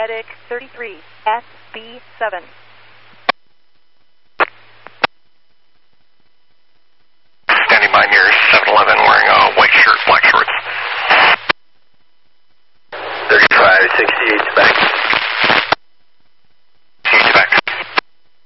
Medic 33, SB7. Standing by near 7-Eleven wearing a white shirt, black shorts. 3568 back.